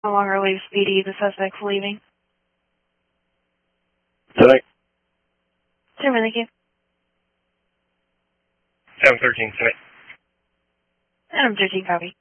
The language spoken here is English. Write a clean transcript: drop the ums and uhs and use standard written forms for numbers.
No longer leave speedy. The suspect's leaving. Tonight. 2 minutes, thank you. 713 tonight. Adam 13, copy.